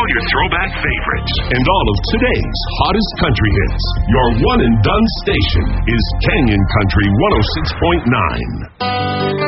all your throwback favorites. And all of today's hottest country hits. Your one and done station is Canyon Country 106.9.